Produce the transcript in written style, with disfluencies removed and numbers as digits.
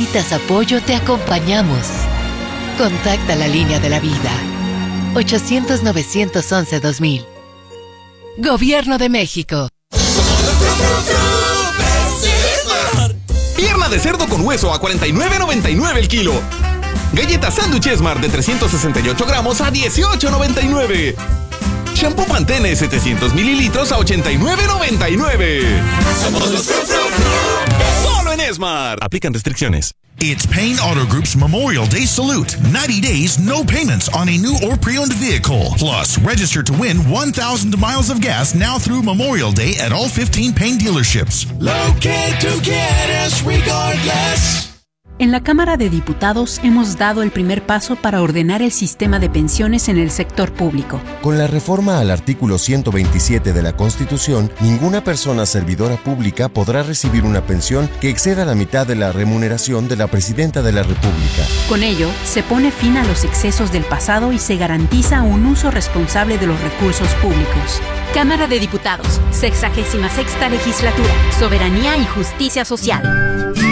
necesitas apoyo, te acompañamos. Contacta la línea de la vida. 800-911-2000. Gobierno de México. Pierna de cerdo con hueso a $49.99 el kilo. Galleta sándwich Esmar de 368 gramos a $18.99. Shampoo Pantene 700 mililitros a $89.99. Somos los Solo en Esmar. Aplican restricciones. It's Payne Auto Group's Memorial Day Salute. 90 days, no payments on a new or pre-owned vehicle. Plus, register to win 1,000 miles of gas now through Memorial Day at all 15 Payne dealerships. Locate to get us regardless. En la Cámara de Diputados hemos dado el primer paso para ordenar el sistema de pensiones en el sector público. Con la reforma al artículo 127 de la Constitución, ninguna persona servidora pública podrá recibir una pensión que exceda la mitad de la remuneración de la Presidenta de la República. Con ello, se pone fin a los excesos del pasado y se garantiza un uso responsable de los recursos públicos. Cámara de Diputados, 66ª Legislatura, Soberanía y Justicia Social.